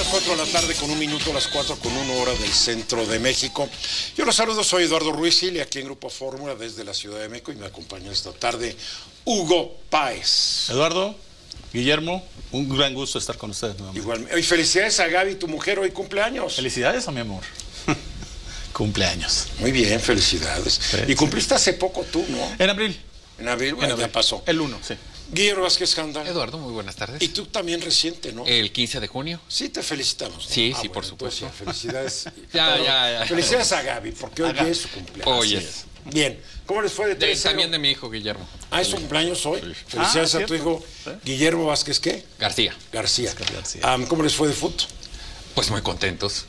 4 de la tarde con 1 minuto, las 4 con 1 hora del centro de México. Yo los saludo, soy Eduardo Ruiz y aquí en Grupo Fórmula desde la Ciudad de México y me acompaña esta tarde Hugo Páez. Eduardo, Guillermo, un gran gusto estar con ustedes nuevamente. Igualmente. Y felicidades a Gaby, tu mujer, hoy cumpleaños. Felicidades a mi amor. Cumpleaños. Muy bien, felicidades. Sí, y cumpliste hace poco tú, ¿no? En abril. En abril, bueno, ya pasó. El 1, sí. Guillermo Vázquez Janda. Eduardo, muy buenas tardes. Y tú también reciente, ¿no? El 15 de junio. Sí, te felicitamos, ¿no? Sí, Bueno, por supuesto. Entonces, felicidades. Ya. Felicidades a Gaby, porque hoy es su cumpleaños. Hoy Así es. Bien, ¿cómo les fue de 3-0? También de mi hijo Guillermo. Ah, ¿es su cumpleaños hoy? Sí. Felicidades a tu hijo Guillermo Vázquez, ¿qué? García. García. ¿Cómo les fue de fútbol? Pues muy contentos.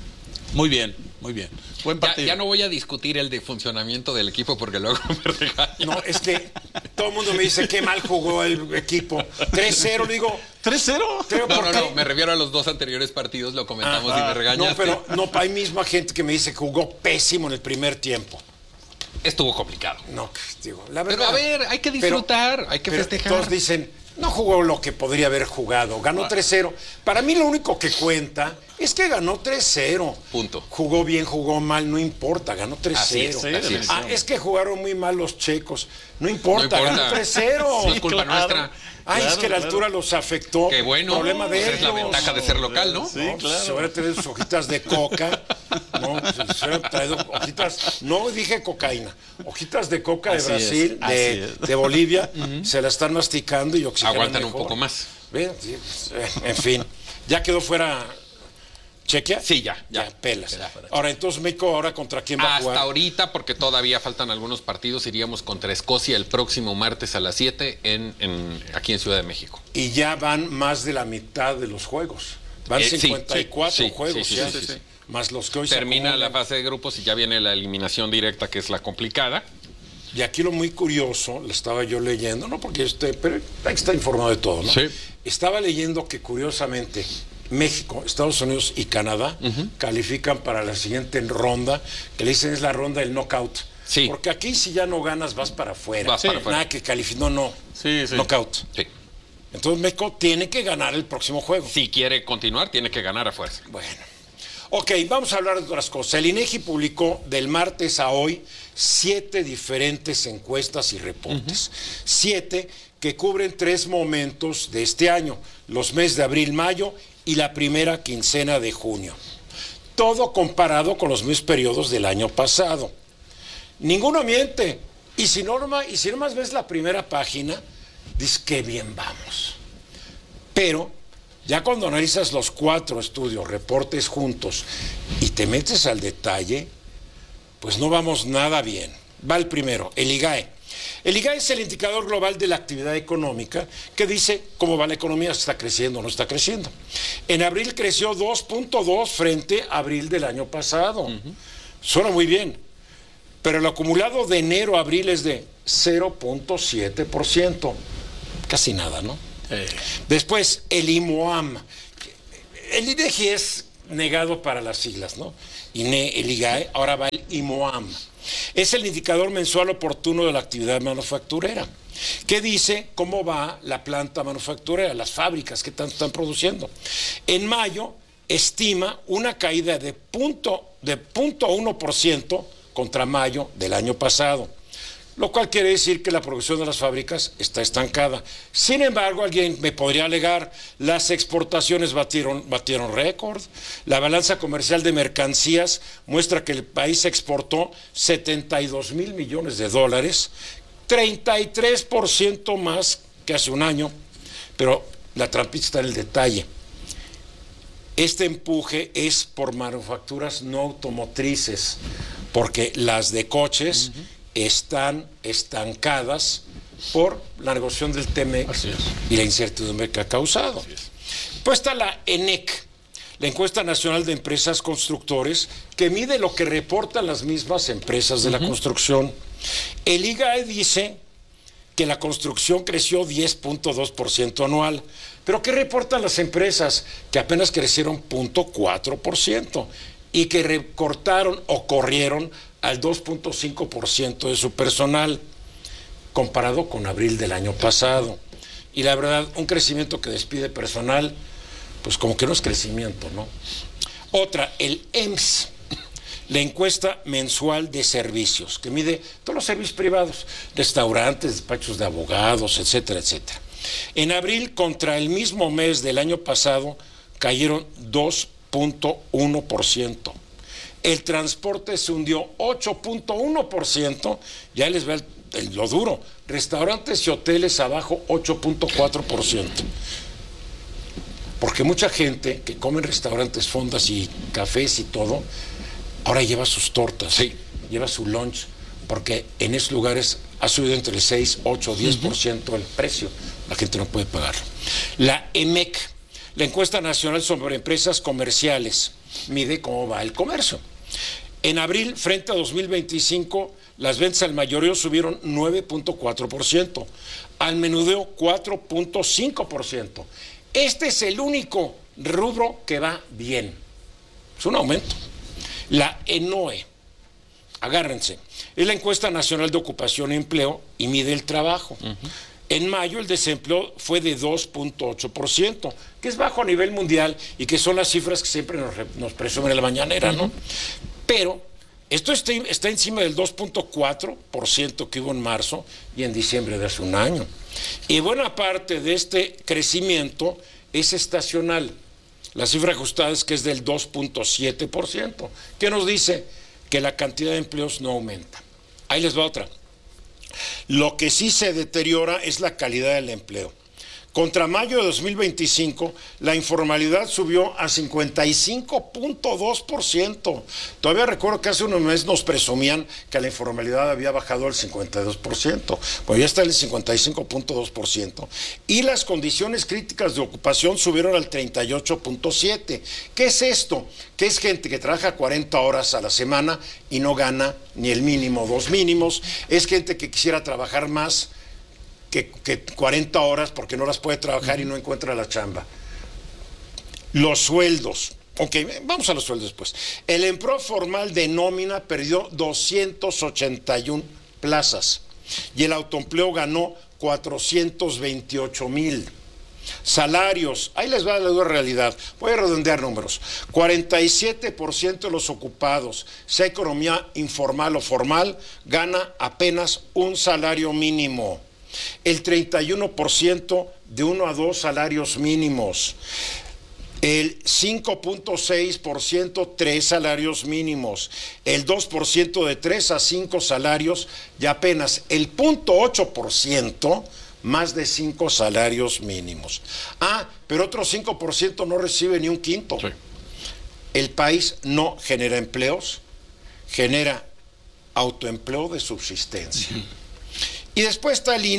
Muy bien, muy bien. Buen partido. Ya no voy a discutir el de funcionamiento del equipo porque luego me regañan. No, es que todo el mundo me dice qué mal jugó el equipo. 3-0, digo. ¿3-0? No, me refiero a los dos anteriores partidos, lo comentamos y me regañaste. No, pero no, hay misma gente que me dice que jugó pésimo en el primer tiempo. Estuvo complicado. No, digo, la verdad. Pero a ver, hay que disfrutar, hay que festejar. Todos dicen, no jugó lo que podría haber jugado, ganó 3-0. Para mí lo único que cuenta es que ganó 3-0. Punto. Jugó bien, jugó mal, no importa, ganó 3-0. Así es. Es que jugaron muy mal los checos. No importa, ganó 3-0. No es culpa nuestra. Es que la altura los afectó. Qué bueno. Problema de Esa es la ellos. ventaja de ser local, ¿no? Sí, claro. Se hubiera traído sus hojitas de coca. No, se hubieran traído hojitas. No dije cocaína. Hojitas de coca de Así Brasil, es. de Bolivia. Se la están masticando y oxigenan Aguantan mejor. un poco más. Bien, sí, en fin. ¿Ya quedó fuera Chequia? Sí, ya. Pelas. Ahora, entonces, México, ¿ahora contra quién va a jugar? Hasta ahorita, porque todavía faltan algunos partidos, iríamos contra Escocia el próximo martes a las 7 aquí en Ciudad de México. Y ya van más de la mitad de los juegos. Van 54 juegos sí, ya. sí. Más los que hoy Termina se la acumulan. fase de grupos y ya viene la eliminación directa, que es la complicada. Y aquí lo muy curioso, lo estaba yo leyendo, no porque pero hay que estar informado de todo, ¿no? Sí. Estaba leyendo que curiosamente México, Estados Unidos y Canadá califican para la siguiente ronda, que le dicen es la ronda del knockout. Sí. Porque aquí si ya no ganas vas para afuera. Vas para afuera. Nada que califique, no. Sí. Knockout. Sí. Entonces México tiene que ganar el próximo juego. Si quiere continuar, tiene que ganar a fuerza. Bueno. Ok, vamos a hablar de otras cosas. El INEGI publicó del martes a hoy 7 diferentes encuestas y reportes. 7 que cubren 3 momentos de este año, los meses de abril, mayo y la primera quincena de junio. Todo comparado con los mismos periodos del año pasado. Ninguno miente. Y si nomás ves la primera página, dices qué bien vamos. Pero ya cuando analizas los 4 estudios, reportes juntos y te metes al detalle, pues no vamos nada bien. Va el primero, el IGAE. El IGAE es el indicador global de la actividad económica que dice cómo va la economía, si está creciendo o no está creciendo. En abril creció 2.2 frente a abril del año pasado. Suena muy bien, pero el acumulado de enero a abril es de 0.7%. Casi nada, ¿no? Después, el IMOAM. El INEGI es negado para las siglas, ¿no? El IGAE, ahora va el IMOAM. Es el indicador mensual oportuno de la actividad manufacturera, que dice cómo va la planta manufacturera, las fábricas que tanto están produciendo. En mayo, estima una caída de 0.1% contra mayo del año pasado, lo cual quiere decir que la producción de las fábricas está estancada. Sin embargo, alguien me podría alegar, las exportaciones batieron récord, la balanza comercial de mercancías muestra que el país exportó 72 mil millones de dólares, 33% más que hace un año, pero la trampita está en el detalle. Este empuje es por manufacturas no automotrices, porque las de coches están estancadas por la negociación del TEMEC y la incertidumbre que ha causado. Pues está la ENEC, la Encuesta Nacional de Empresas Constructores, que mide lo que reportan las mismas empresas de la construcción. El IGAE dice que la construcción creció 10.2% anual, pero ¿qué reportan las empresas? Que apenas crecieron 0.4% y que recortaron o corrieron al 2.5% de su personal, comparado con abril del año pasado. Y la verdad, un crecimiento que despide personal, pues como que no es crecimiento, ¿no? Otra, el EMS, la encuesta mensual de servicios, que mide todos los servicios privados, restaurantes, despachos de abogados, etcétera, etcétera. En abril, contra el mismo mes del año pasado, cayeron 2.1%. El transporte se hundió 8.1%, ya les va lo duro. Restaurantes y hoteles abajo 8.4%. Porque mucha gente que come en restaurantes, fondas y cafés y todo, ahora lleva sus tortas, sí, lleva su lunch, porque en esos lugares ha subido entre el 6, 8, 10% el precio. La gente no puede pagar. La EMEC, la encuesta nacional sobre empresas comerciales, mide cómo va el comercio. En abril, frente a 2025, las ventas al mayoreo subieron 9.4%, al menudeo 4.5%. Este es el único rubro que va bien. Es un aumento. La ENOE, agárrense, es la encuesta nacional de ocupación y empleo y mide el trabajo. En mayo el desempleo fue de 2.8%, que es bajo a nivel mundial y que son las cifras que siempre nos presumen en la mañanera, ¿no? Pero esto está encima del 2.4% que hubo en marzo y en diciembre de hace un año. Y buena parte de este crecimiento es estacional. La cifra ajustada es que es del 2.7%, que nos dice que la cantidad de empleos no aumenta. Ahí les va otra. Lo que sí se deteriora es la calidad del empleo. Contra mayo de 2025, la informalidad subió a 55.2%. Todavía recuerdo que hace unos meses nos presumían que la informalidad había bajado al 52%. Pues ya está en el 55.2%. Y las condiciones críticas de ocupación subieron al 38.7%. ¿Qué es esto? Que es gente que trabaja 40 horas a la semana y no gana ni el mínimo, 2 mínimos. Es gente que quisiera trabajar más que 40 horas porque no las puede trabajar y no encuentra la chamba. Los sueldos. Ok, vamos a los sueldos después. El empleo formal de nómina perdió 281 plazas y el autoempleo ganó 428,000. Salarios, ahí les va la dura realidad. Voy a redondear números. 47% de los ocupados, sea economía informal o formal, gana apenas un salario mínimo. El 31% de 1 a 2 salarios mínimos, el 5.6% 3 salarios mínimos, el 2% de 3 a 5 salarios y apenas el 0.8% más de 5 salarios mínimos. Pero otro 5% no recibe ni un quinto. Sí. El país no genera empleos, genera autoempleo de subsistencia. Y después está el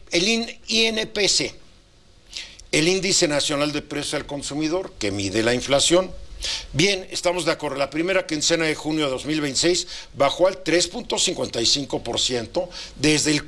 INPC, el Índice Nacional de Precios al Consumidor, que mide la inflación. Bien, estamos de acuerdo. La primera quincena de junio de 2026 bajó al 3.55% desde el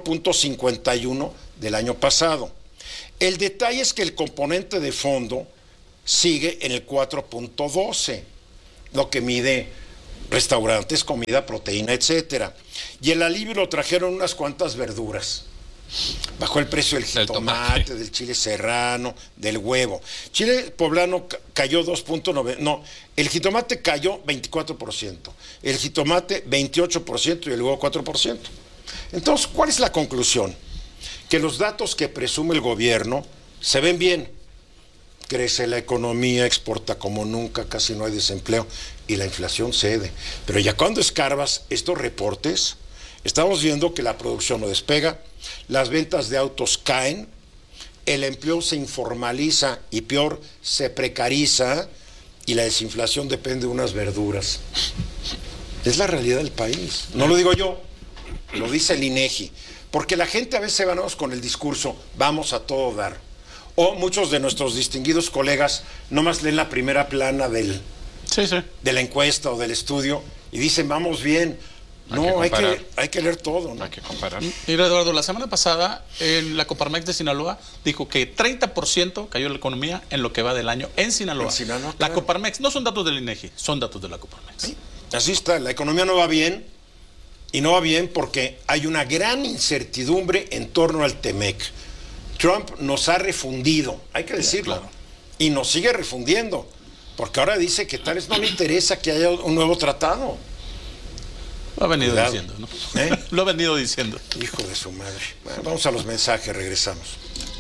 4.51% del año pasado. El detalle es que el componente de fondo sigue en el 4.12%, lo que mide restaurantes, comida, proteína, etcétera. Y el alivio lo trajeron unas cuantas verduras. Bajó el precio del jitomate, del chile serrano, del huevo. Chile poblano cayó 2.9%. No, el jitomate cayó 24%. El jitomate 28% y el huevo 4%. Entonces, ¿cuál es la conclusión? Que los datos que presume el gobierno se ven bien. Crece la economía, exporta como nunca, casi no hay desempleo y la inflación cede. Pero ya cuando escarbas estos reportes, estamos viendo que la producción no despega, las ventas de autos caen, el empleo se informaliza y peor, se precariza y la desinflación depende de unas verduras. Es la realidad del país. No lo digo yo, lo dice el INEGI. Porque la gente a veces vamos con el discurso, vamos a todo dar. O muchos de nuestros distinguidos colegas nomás leen la primera plana de la encuesta o del estudio y dicen, vamos bien. No, hay que leer todo, ¿no? Hay que comparar. Mira, Eduardo, la semana pasada en la Coparmex de Sinaloa dijo que 30% cayó la economía en lo que va del año en Sinaloa. Claro. La Coparmex, no son datos del INEGI, son datos de la Coparmex. Sí, así está, la economía no va bien y no va bien porque hay una gran incertidumbre en torno al TEMEC. Trump nos ha refundido, hay que decirlo. Claro. Y nos sigue refundiendo, porque ahora dice que tal vez no le interesa que haya un nuevo tratado. Lo ha venido Cuidado. diciendo, ¿no? ¿Eh? Lo ha venido diciendo. Hijo de su madre. Bueno, vamos a los mensajes, regresamos.